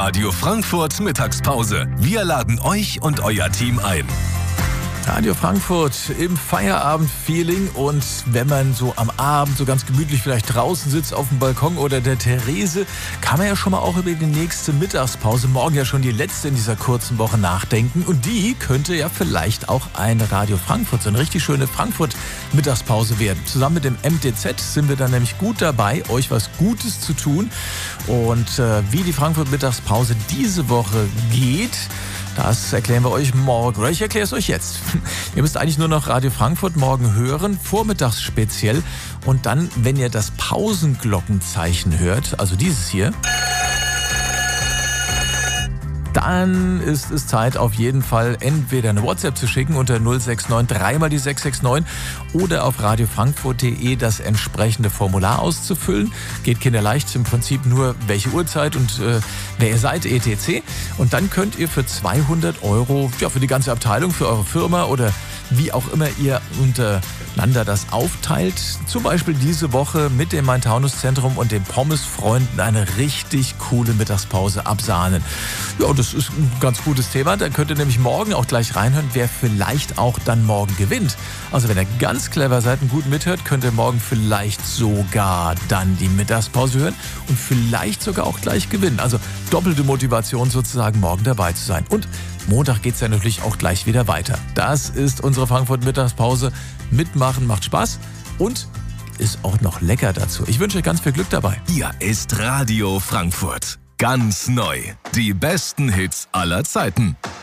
Radio Frankfurt Mittagspause. Wir laden euch und euer Team ein. Radio Frankfurt im Feierabend-Feeling, und wenn man so am Abend so ganz gemütlich vielleicht draußen sitzt auf dem Balkon oder der Therese, kann man ja schon mal auch über die nächste Mittagspause, morgen ja schon die letzte in dieser kurzen Woche, nachdenken, und die könnte ja vielleicht auch ein Radio Frankfurt, so eine richtig schöne Frankfurt-Mittagspause werden. Zusammen mit dem MTZ sind wir dann nämlich gut dabei, euch was Gutes zu tun, und wie die Frankfurt-Mittagspause diese Woche geht, das erklären wir euch morgen. Oder ich erkläre es euch jetzt. Ihr müsst eigentlich nur noch Radio Frankfurt morgen hören, vormittags speziell. Und dann, wenn ihr das Pausenglockenzeichen hört, also dieses hier, dann ist es Zeit, auf jeden Fall entweder eine WhatsApp zu schicken unter 069 3 mal die 669 oder auf radiofrankfurt.de das entsprechende Formular auszufüllen. Geht kinderleicht, im Prinzip nur welche Uhrzeit und wer ihr seid, etc. Und dann könnt ihr für 200 € für die ganze Abteilung, für eure Firma oder wie auch immer ihr untereinander das aufteilt, zum Beispiel diese Woche mit dem Main-Taunus-Zentrum und den Pommes-Freunden eine richtig coole Mittagspause absahnen. Ja, das ist ein ganz gutes Thema. Da könnt ihr nämlich morgen auch gleich reinhören, wer vielleicht auch dann morgen gewinnt. Also wenn ihr ganz clever seid und gut mithört, könnt ihr morgen vielleicht sogar dann die Mittagspause hören und vielleicht sogar auch gleich gewinnen. Also doppelte Motivation sozusagen, morgen dabei zu sein. Und Montag geht es ja natürlich auch gleich wieder weiter. Das ist unsere Frankfurt-Mittagspause. Mitmachen macht Spaß und ist auch noch lecker dazu. Ich wünsche euch ganz viel Glück dabei. Hier ist Radio Frankfurt. Ganz neu. Die besten Hits aller Zeiten.